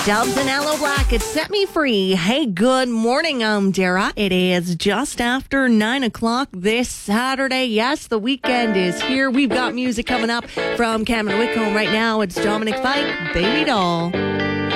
Dubs and Aloe Black, it set me free. Hey, good morning, I'm Dara. It is just after 9 o'clock this Saturday. Yes, the weekend is here. We've got music coming up from Cameron Whitcomb right now. It's Dominic Fike, Baby Doll.